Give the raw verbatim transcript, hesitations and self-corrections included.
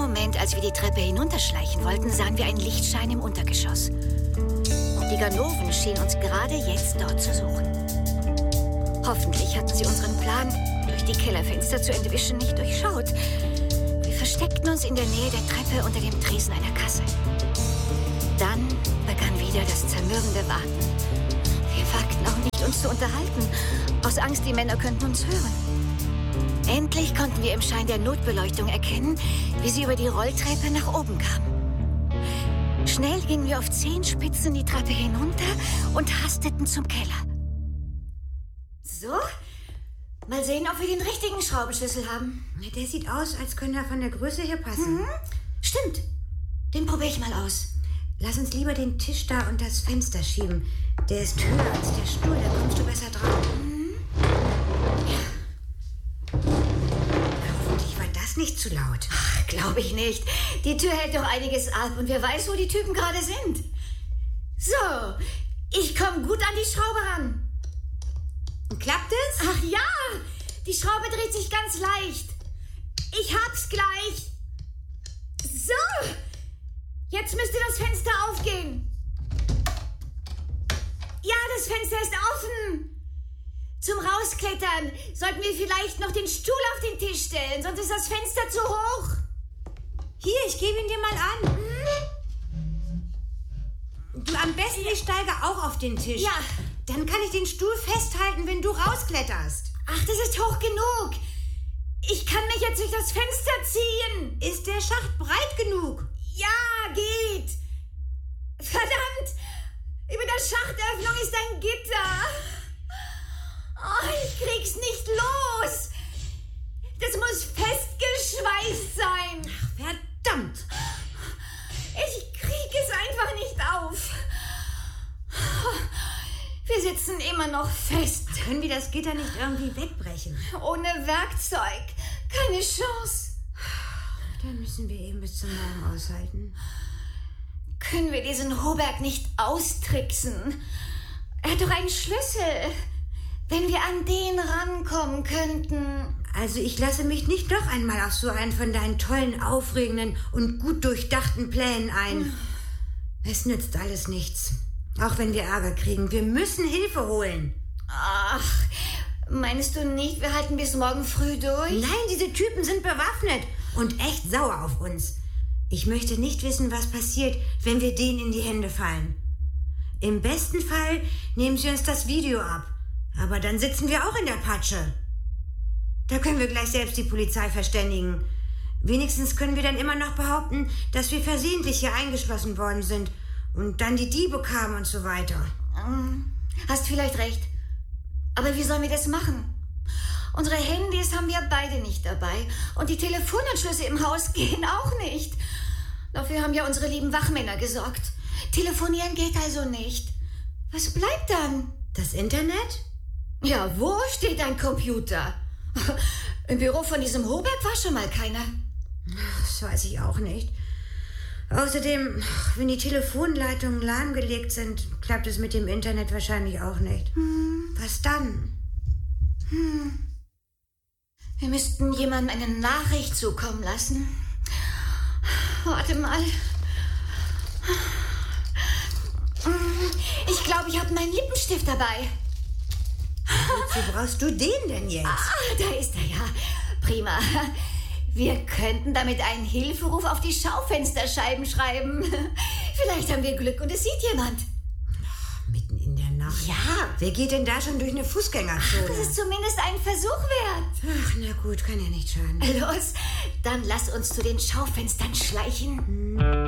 Moment, als wir die Treppe hinunterschleichen wollten, sahen wir einen Lichtschein im Untergeschoss. Die Ganoven schienen uns gerade jetzt dort zu suchen. Hoffentlich hatten sie unseren Plan, durch die Kellerfenster zu entwischen, nicht durchschaut. Wir versteckten uns in der Nähe der Treppe unter dem Tresen einer Kasse. Dann begann wieder das zermürbende Warten. Wir wagten auch nicht, uns zu unterhalten, aus Angst, die Männer könnten uns hören. Endlich konnten wir im Schein der Notbeleuchtung erkennen, wie sie über die Rolltreppe nach oben kam. Schnell gingen wir auf Zehenspitzen die Treppe hinunter und hasteten zum Keller. So, mal sehen, ob wir den richtigen Schraubenschlüssel haben. Der sieht aus, als könnte er von der Größe her passen. Mhm. Stimmt, den probiere ich mal aus. Lass uns lieber den Tisch da und das Fenster schieben. Der ist höher als der Stuhl, da kommst du besser drauf. Mhm. Ja. Hoffentlich war das nicht zu laut. Ach, glaube ich nicht. Die Tür hält doch einiges ab und wer weiß, wo die Typen gerade sind. So, ich komme gut an die Schraube ran. Klappt es? Ach ja, die Schraube dreht sich ganz leicht. Ich hab's gleich. So, jetzt müsste das Fenster aufgehen. Ja, das Fenster ist offen. Zum Rausklettern sollten wir vielleicht noch den Stuhl auf den Tisch stellen, sonst ist das Fenster zu hoch. Hier, ich gebe ihn dir mal an. Hm? Du, am besten, ich steige auch auf den Tisch. Ja. Dann kann ich den Stuhl festhalten, wenn du rauskletterst. Ach, das ist hoch genug. Ich kann mich jetzt durch das Fenster ziehen. Ist der Schacht breit genug? Ja, geht. Verdammt, über der Schachtöffnung ist ein Gitter. Oh, ich krieg's nicht los. Das muss festgeschweißt sein. Ach, verdammt. Ich krieg es einfach nicht auf. Wir sitzen immer noch fest. Können wir das Gitter nicht irgendwie wegbrechen? Ohne Werkzeug. Keine Chance. Dann müssen wir eben bis zum Morgen aushalten. Können wir diesen Hoberg nicht austricksen? Er hat doch einen Schlüssel. Wenn wir an den rankommen könnten. Also ich lasse mich nicht noch einmal auf so einen von deinen tollen, aufregenden und gut durchdachten Plänen ein. Es nützt alles nichts. Auch wenn wir Ärger kriegen. Wir müssen Hilfe holen. Ach, meinst du nicht, wir halten bis morgen früh durch? Nein, diese Typen sind bewaffnet und echt sauer auf uns. Ich möchte nicht wissen, was passiert, wenn wir denen in die Hände fallen. Im besten Fall nehmen sie uns das Video ab. Aber dann sitzen wir auch in der Patsche. Da können wir gleich selbst die Polizei verständigen. Wenigstens können wir dann immer noch behaupten, dass wir versehentlich hier eingeschlossen worden sind und dann die Diebe kamen und so weiter. Hast vielleicht recht. Aber wie sollen wir das machen? Unsere Handys haben wir beide nicht dabei und die Telefonanschlüsse im Haus gehen auch nicht. Dafür haben ja unsere lieben Wachmänner gesorgt. Telefonieren geht also nicht. Was bleibt dann? Das Internet? Ja, wo steht ein Computer? Im Büro von diesem Hoberg war schon mal keiner. Das weiß ich auch nicht. Außerdem, wenn die Telefonleitungen lahmgelegt sind, klappt es mit dem Internet wahrscheinlich auch nicht. Hm. Was dann? Hm. Wir müssten jemandem eine Nachricht zukommen lassen. Warte mal. Ich glaube, ich habe meinen Lippenstift dabei. Wozu brauchst du den denn jetzt? Ah, da ist er ja. Prima. Wir könnten damit einen Hilferuf auf die Schaufensterscheiben schreiben. Vielleicht haben wir Glück und es sieht jemand. Mitten in der Nacht. Ja. Wer geht denn da schon durch eine Fußgängerzone? Das ist zumindest ein Versuch wert. Ach, na gut, kann ja nicht schaden. Los, dann lass uns zu den Schaufenstern schleichen.